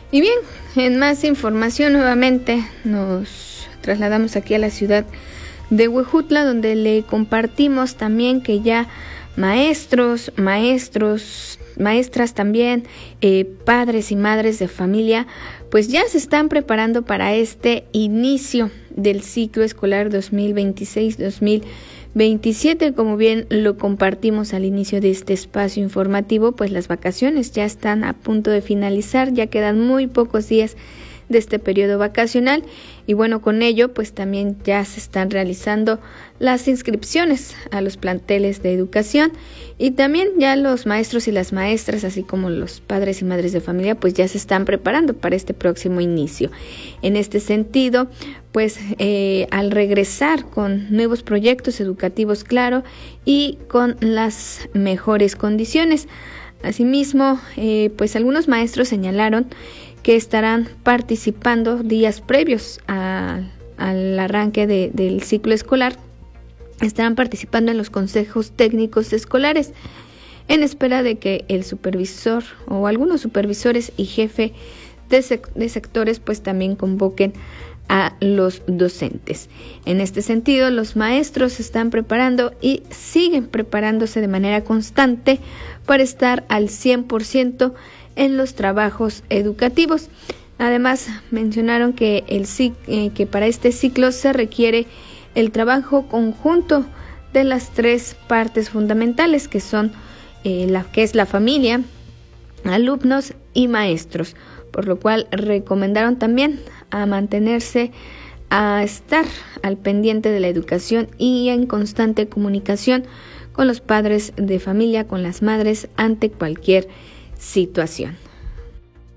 Y bien, en más información nuevamente nos trasladamos aquí a la ciudad de Huejutla, donde le compartimos también que ya maestras también, padres y madres de familia, pues ya se están preparando para este inicio del ciclo escolar 2026-2027. Como bien lo compartimos al inicio de este espacio informativo, pues las vacaciones ya están a punto de finalizar, ya quedan muy pocos días de este periodo vacacional y bueno, con ello pues también ya se están realizando las inscripciones a los planteles de educación y también ya los maestros y las maestras, así como los padres y madres de familia, pues ya se están preparando para este próximo inicio. En este sentido, pues al regresar con nuevos proyectos educativos, claro, y con las mejores condiciones. Asimismo, pues algunos maestros señalaron que estarán participando días previos al arranque del ciclo escolar, estarán participando en los consejos técnicos escolares, en espera de que el supervisor o algunos supervisores y jefe de sectores pues también convoquen a los docentes. En este sentido, los maestros se están preparando y siguen preparándose de manera constante para estar al 100% en los trabajos educativos. Además, mencionaron que que para este ciclo se requiere el trabajo conjunto de las tres partes fundamentales, que son la familia, alumnos y maestros, por lo cual recomendaron también a mantenerse, a estar al pendiente de la educación y en constante comunicación con los padres de familia, con las madres ante cualquier situación.